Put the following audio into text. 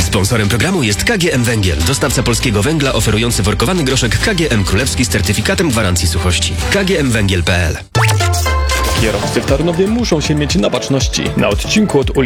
Sponsorem programu jest KGM Węgiel, dostawca polskiego węgla oferujący workowany groszek KGM Królewski z certyfikatem gwarancji suchości. kgmwęgiel.pl. Kierowcy w Tarnowie muszą się mieć na baczności. Na odcinku od ulicy